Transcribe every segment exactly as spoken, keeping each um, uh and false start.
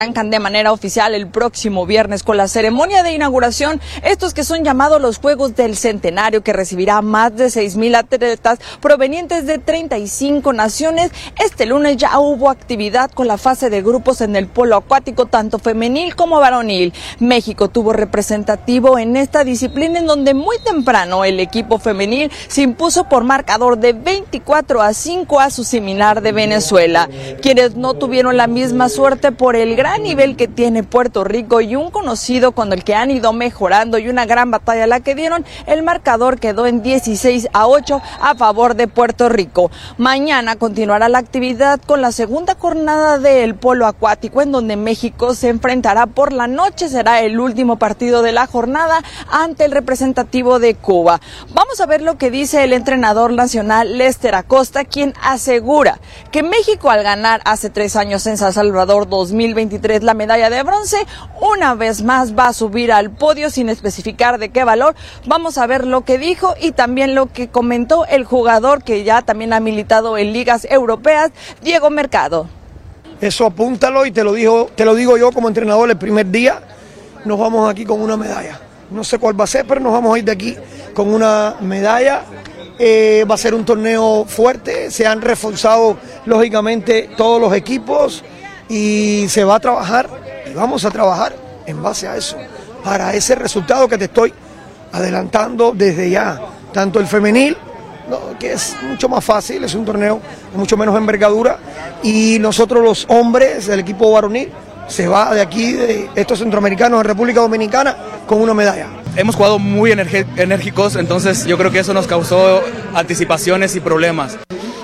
arrancan de manera oficial el próximo viernes con la ceremonia de inauguración, estos que son llamados los Juegos del Centenario, que recibirá a más de seis mil atletas provenientes de treinta y cinco naciones. Este lunes ya hubo actividad con la fase de grupos en el polo acuático, tanto femenil como varonil. México tuvo representativo en esta disciplina, en donde muy temprano el equipo femenil se impuso por marcador de veinticuatro a cinco a su similar de Venezuela. Quienes no tuvieron la misma suerte por el gran nivel que tiene Puerto Rico y un conocido con el que han ido mejorando y una gran batalla la que dieron, el marcador quedó en dieciséis a ocho a favor de Puerto Rico. Mañana continuará la actividad con la segunda jornada del polo acuático, en donde México se enfrentará por la noche. Será el último partido de la jornada ante el representativo de Cuba. Vamos a ver lo que dice el entrenador nacional Lester Acosta, quien asegura que México, al ganar hace tres años en San Salvador dos mil veintitrés la medalla de bronce, una vez más va a subir al podio sin especificar de qué valor. Vamos a ver lo que dijo y también lo que comentó el jugador que ya también ha militado en ligas europeas, Diego Mercado. Eso apúntalo y te lo digo, te lo digo yo como entrenador el primer día, nos vamos aquí con una medalla. No sé cuál va a ser, pero nos vamos a ir de aquí con una medalla. Eh, va a ser un torneo fuerte, se han reforzado lógicamente todos los equipos y se va a trabajar y vamos a trabajar en base a eso, para ese resultado que te estoy adelantando desde ya, tanto el femenil, ¿no?, que es mucho más fácil, es un torneo de mucho menos envergadura, y nosotros los hombres del equipo varonil se va de aquí, de estos centroamericanos en República Dominicana, con una medalla. Hemos jugado muy enérgicos, entonces yo creo que eso nos causó anticipaciones y problemas.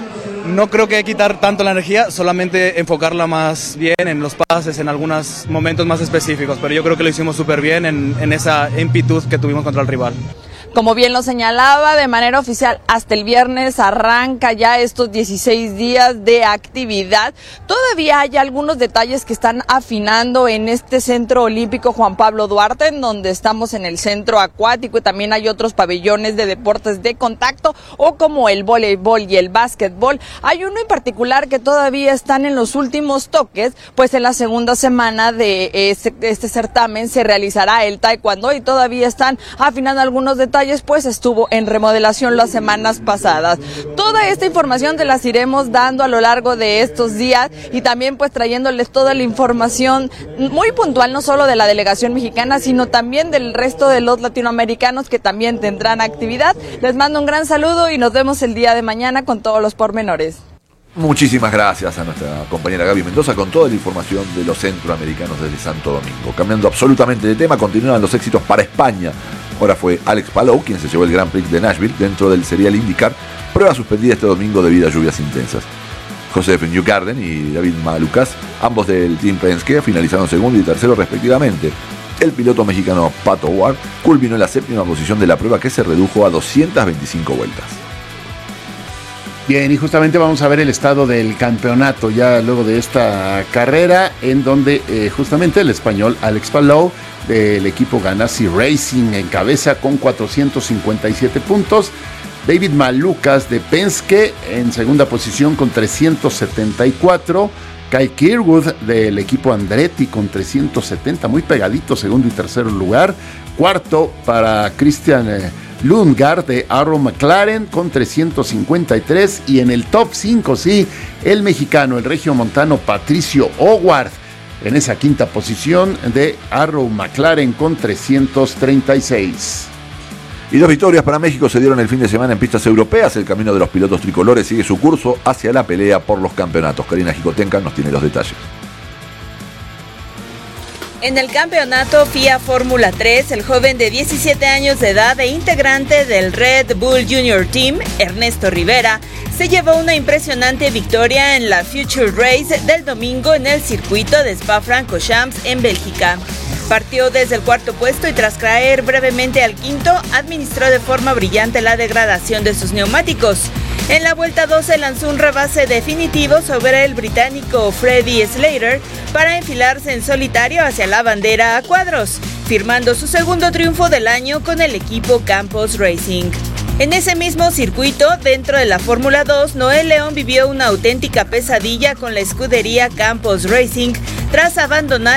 No creo que hay que quitar tanto la energía, solamente enfocarla más bien en los pases, en algunos momentos más específicos, pero yo creo que lo hicimos súper bien en, en esa impitud que tuvimos contra el rival. Como bien lo señalaba, de manera oficial, hasta el viernes arranca ya estos dieciséis días de actividad. Todavía hay algunos detalles que están afinando en este Centro Olímpico Juan Pablo Duarte, en donde estamos en el centro acuático, y también hay otros pabellones de deportes de contacto, o como el voleibol y el básquetbol. Hay uno en particular que todavía están en los últimos toques, pues en la segunda semana de este, este certamen se realizará el taekwondo, y todavía están afinando algunos detalles, pues estuvo en remodelación las semanas pasadas. Toda esta información te las iremos dando a lo largo de estos días, y también pues trayéndoles toda la información muy puntual, no solo de la delegación mexicana, sino también del resto de los latinoamericanos que también tendrán actividad. Les mando un gran saludo y nos vemos el día de mañana con todos los pormenores. Muchísimas gracias a nuestra compañera Gaby Mendoza con toda la información de los centroamericanos desde Santo Domingo. Cambiando absolutamente de tema, continúan los éxitos para España. Ahora fue Alex Palou quien se llevó el Grand Prix de Nashville dentro del serial IndyCar, prueba suspendida este domingo debido a lluvias intensas. Joseph Newgarden y David Malukas, ambos del Team Penske, finalizaron segundo y tercero respectivamente. El piloto mexicano Pato Ward culminó en la séptima posición de la prueba, que se redujo a doscientas veinticinco vueltas. Bien, y justamente vamos a ver el estado del campeonato ya luego de esta carrera, en donde eh, justamente el español Alex Palou del equipo Ganassi Racing encabeza con cuatrocientos cincuenta y siete puntos. David Malukas de Penske en segunda posición con trescientos setenta y cuatro. Kyle Kirkwood del equipo Andretti con trescientos setenta, muy pegadito, segundo y tercer lugar. Cuarto para Christian eh, Lundgaard de Arrow McLaren con trescientos cincuenta y tres. Y en el top cinco, sí, el mexicano, el regiomontano Patricio Howard, en esa quinta posición de Arrow McLaren con trescientos treinta y seis. Y dos victorias para México se dieron el fin de semana en pistas europeas. El camino de los pilotos tricolores sigue su curso hacia la pelea por los campeonatos. Karina Jicotenca nos tiene los detalles. En el campeonato F I A Fórmula tres, el joven de diecisiete años de edad e integrante del Red Bull Junior Team, Ernesto Rivera, se llevó una impresionante victoria en la Future Race del domingo en el circuito de Spa-Francorchamps en Bélgica. Partió desde el cuarto puesto y tras caer brevemente al quinto, administró de forma brillante la degradación de sus neumáticos. En la vuelta doce lanzó un rebase definitivo sobre el británico Freddie Slater para enfilarse en solitario hacia la bandera a cuadros, firmando su segundo triunfo del año con el equipo Campos Racing. En ese mismo circuito, dentro de la Fórmula dos, Noel León vivió una auténtica pesadilla con la escudería Campos Racing tras abandonar